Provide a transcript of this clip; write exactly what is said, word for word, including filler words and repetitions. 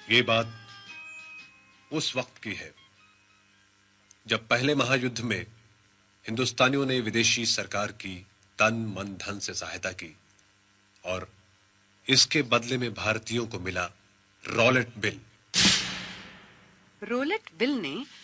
ये बात उस वक्त की है जब पहले महायुद्ध में हिंदुस्तानियों ने विदेशी सरकार की तन मन धन से सहायता की और इसके बदले में भारतीयों को मिला रॉलेट बिल। रॉलेट बिल ने